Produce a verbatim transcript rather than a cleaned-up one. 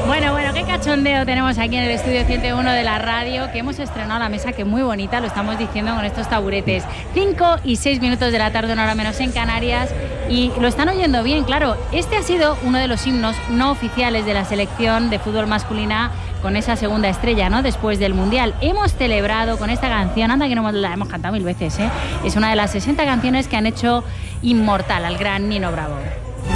Bueno, bueno, qué cachondeo tenemos aquí en el estudio ciento uno de la radio, que hemos estrenado la mesa, que muy bonita, lo estamos diciendo con estos taburetes. cinco y seis minutos de la tarde, una hora menos en Canarias, y lo están oyendo bien, claro. Este ha sido uno de los himnos no oficiales de la selección de fútbol masculina, con esa segunda estrella, ¿no?, después del Mundial. Hemos celebrado con esta canción, anda que no la hemos cantado mil veces, ¿eh? Es una de las sesenta canciones que han hecho inmortal al gran Nino Bravo.